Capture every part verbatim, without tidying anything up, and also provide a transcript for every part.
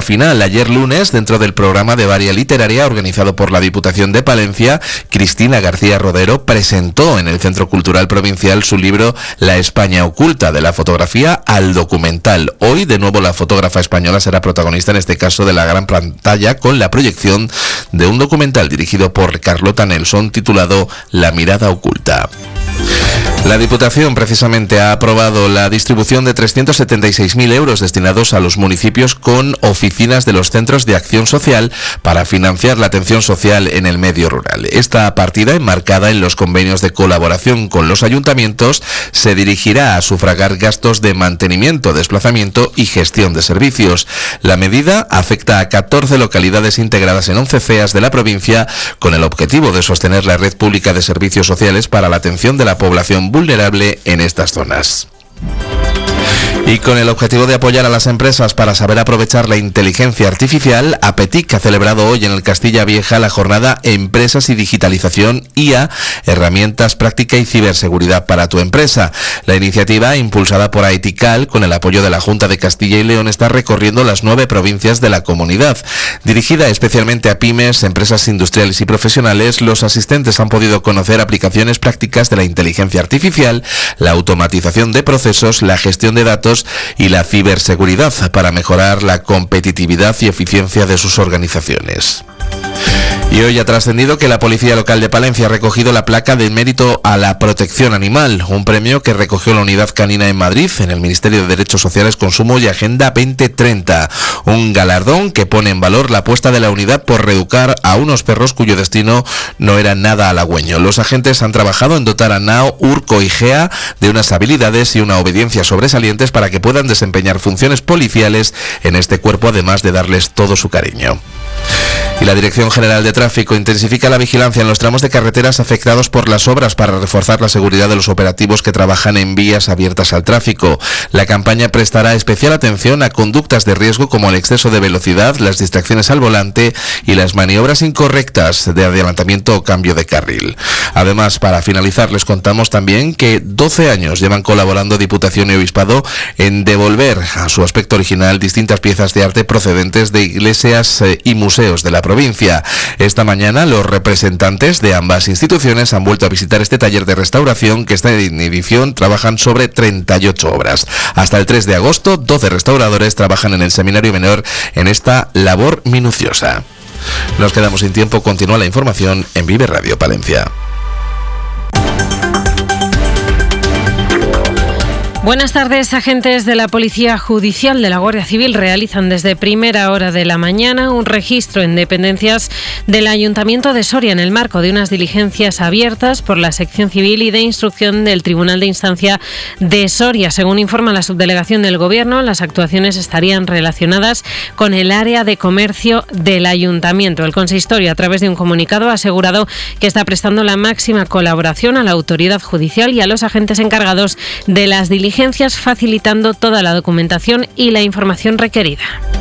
final. Ayer lunes, dentro del programa de Varia Literaria organizado por la Diputación de Palencia, Cristina García Rodero presentó en el Centro Cultural Provincial su libro La España oculta, de la fotografía al documental. Hoy, de nuevo, la fotógrafa española será protagonista, en este caso de la gran pantalla, con la proyección de un documental dirigido por Carlota Nelson titulado La mirada oculta. La Diputación precisamente ha aprobado la distribución de trescientos setenta y seis mil euros destinados a los municipios con oficinas de los centros de acción social para financiar la atención social en el medio rural. Esta partida, enmarcada en los convenios de colaboración con los ayuntamientos, se dirigirá a sufragar gastos de mantenimiento, desplazamiento y gestión de servicios. La medida afecta a catorce localidades integradas en once C E As de la provincia, con el objetivo de sostener la red pública de servicios sociales para la atención de la población vulnerable en estas zonas. Y con el objetivo de apoyar a las empresas para saber aprovechar la inteligencia artificial, APETIC ha celebrado hoy en el Castilla Vieja la jornada Empresas y Digitalización I A, Herramientas, Práctica y Ciberseguridad para tu empresa. La iniciativa, impulsada por AETICAL, con el apoyo de la Junta de Castilla y León, está recorriendo las nueve provincias de la comunidad. Dirigida especialmente a pymes, empresas industriales y profesionales, los asistentes han podido conocer aplicaciones prácticas de la inteligencia artificial, la automatización de procesos, la gestión de datos y la ciberseguridad para mejorar la competitividad y eficiencia de sus organizaciones. Y hoy ha trascendido que la Policía Local de Palencia ha recogido la placa de mérito a la protección animal, un premio que recogió la Unidad Canina en Madrid en el Ministerio de Derechos Sociales, Consumo y Agenda veinte treinta, un galardón que pone en valor la apuesta de la unidad por reeducar a unos perros cuyo destino no era nada halagüeño. Los agentes han trabajado en dotar a Nao, Urco y Gea de unas habilidades y una obediencia sobresalientes para que puedan desempeñar funciones policiales en este cuerpo, además de darles todo su cariño. Y la Dirección General de Tráfico intensifica la vigilancia en los tramos de carreteras afectados por las obras para reforzar la seguridad de los operativos que trabajan en vías abiertas al tráfico. La campaña prestará especial atención a conductas de riesgo como el exceso de velocidad, las distracciones al volante y las maniobras incorrectas de adelantamiento o cambio de carril. Además, para finalizar, les contamos también que doce años llevan colaborando Diputación y Obispado en devolver a su aspecto original distintas piezas de arte procedentes de iglesias y museos de la provincia. Esta mañana los representantes de ambas instituciones han vuelto a visitar este taller de restauración que esta edición trabajan sobre treinta y ocho obras. Hasta el tres de agosto, doce restauradores trabajan en el Seminario Menor en esta labor minuciosa. Nos quedamos sin tiempo, continúa la información en Vive Radio Palencia. Buenas tardes. Agentes de la Policía Judicial de la Guardia Civil realizan desde primera hora de la mañana un registro en dependencias del Ayuntamiento de Soria en el marco de unas diligencias abiertas por la Sección Civil y de Instrucción del Tribunal de Instancia de Soria. Según informa la subdelegación del Gobierno, las actuaciones estarían relacionadas con el área de comercio del Ayuntamiento. El consistorio, a través de un comunicado, ha asegurado que está prestando la máxima colaboración a la autoridad judicial y a los agentes encargados de las diligencias, facilitando toda la documentación y la información requerida.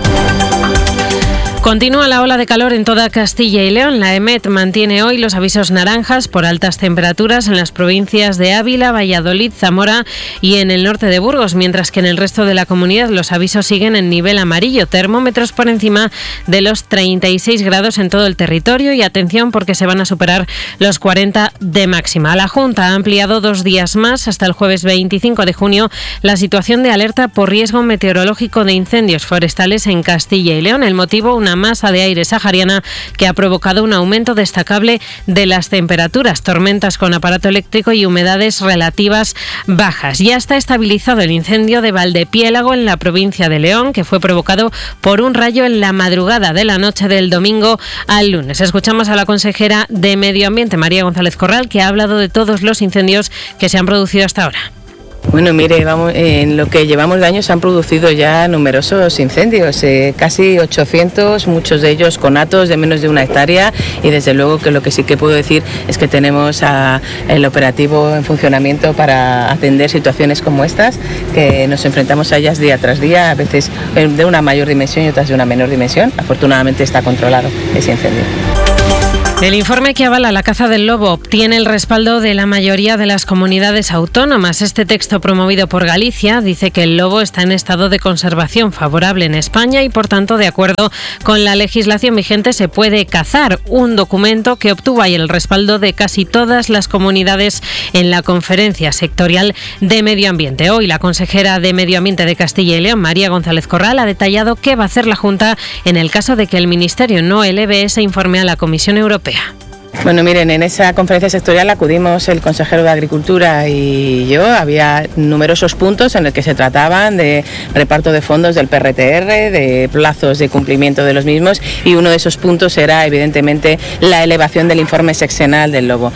Continúa la ola de calor en toda Castilla y León. La EMET mantiene hoy los avisos naranjas por altas temperaturas en las provincias de Ávila, Valladolid, Zamora y en el norte de Burgos, mientras que en el resto de la comunidad los avisos siguen en nivel amarillo. Termómetros por encima de los treinta y seis grados en todo el territorio y atención porque se van a superar los cuarenta de máxima. La Junta ha ampliado dos días más, hasta el jueves veinticinco de junio, la situación de alerta por riesgo meteorológico de incendios forestales en Castilla y León. El motivo, una masa de aire sahariana que ha provocado un aumento destacable de las temperaturas, tormentas con aparato eléctrico y humedades relativas bajas. Ya está estabilizado el incendio de Valdepiélago en la provincia de León, que fue provocado por un rayo en la madrugada de la noche del domingo al lunes. Escuchamos a la consejera de Medio Ambiente, María González Corral, que ha hablado de todos los incendios que se han producido hasta ahora. Bueno, mire, vamos, en lo que llevamos de año se han producido ya numerosos incendios, eh, casi ochocientos, muchos de ellos conatos de menos de una hectárea, y desde luego que lo que sí que puedo decir es que tenemos a, el operativo en funcionamiento para atender situaciones como estas, que nos enfrentamos a ellas día tras día, a veces de una mayor dimensión y otras de una menor dimensión. Afortunadamente está controlado ese incendio. El informe que avala la caza del lobo obtiene el respaldo de la mayoría de las comunidades autónomas. Este texto, promovido por Galicia, dice que el lobo está en estado de conservación favorable en España y, por tanto, de acuerdo con la legislación vigente, se puede cazar. Un documento que obtuvo ahí el respaldo de casi todas las comunidades en la Conferencia Sectorial de Medio Ambiente. Hoy, la consejera de Medio Ambiente de Castilla y León, María González Corral, ha detallado qué va a hacer la Junta en el caso de que el Ministerio no eleve ese informe a la Comisión Europea. Bueno, miren, en esa conferencia sectorial acudimos el consejero de Agricultura y yo. Había numerosos puntos en los que se trataban de reparto de fondos del P R T R, de plazos de cumplimiento de los mismos, y uno de esos puntos era, evidentemente, la elevación del informe sexenal del lobo.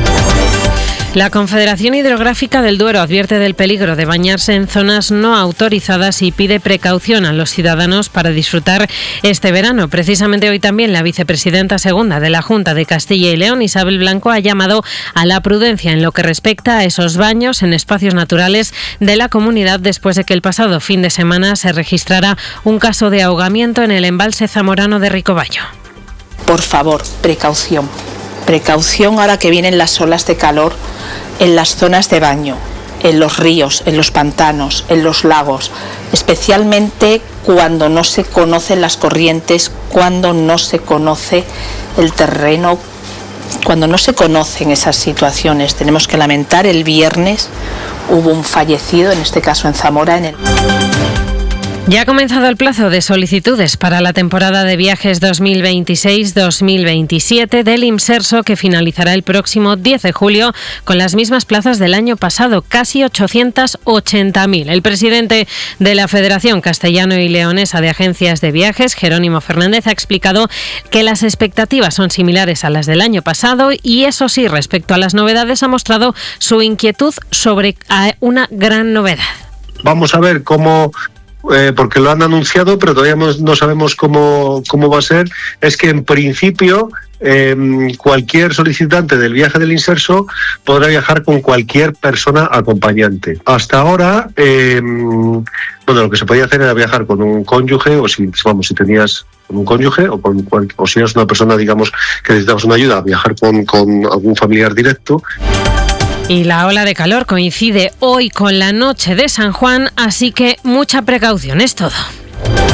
La Confederación Hidrográfica del Duero advierte del peligro de bañarse en zonas no autorizadas y pide precaución a los ciudadanos para disfrutar este verano. Precisamente hoy también la vicepresidenta segunda de la Junta de Castilla y León, Isabel Blanco, ha llamado a la prudencia en lo que respecta a esos baños en espacios naturales de la comunidad después de que el pasado fin de semana se registrara un caso de ahogamiento en el embalse zamorano de Ricobayo. Por favor, precaución. Precaución ahora que vienen las olas de calor en las zonas de baño, en los ríos, en los pantanos, en los lagos, especialmente cuando no se conocen las corrientes, cuando no se conoce el terreno, cuando no se conocen esas situaciones. Tenemos que lamentar, el viernes hubo un fallecido, en este caso en Zamora, en el... Ya ha comenzado el plazo de solicitudes para la temporada de viajes dos mil veintiséis dos mil veintisiete del Imserso, que finalizará el próximo diez de julio con las mismas plazas del año pasado, casi ochocientas ochenta mil. El presidente de la Federación Castellano y Leonesa de Agencias de Viajes, Jerónimo Fernández, ha explicado que las expectativas son similares a las del año pasado y, eso sí, respecto a las novedades, ha mostrado su inquietud sobre una gran novedad. Vamos a ver cómo... Eh, porque lo han anunciado, pero todavía no sabemos cómo, cómo va a ser. Es que en principio eh, cualquier solicitante del viaje del Imserso podrá viajar con cualquier persona acompañante. Hasta ahora, eh, bueno, lo que se podía hacer era viajar con un cónyuge, o si, vamos, si tenías con un cónyuge, o, con, o si eres una persona, digamos, que necesitabas una ayuda, viajar con, con algún familiar directo. Y la ola de calor coincide hoy con la noche de San Juan, así que mucha precaución es todo.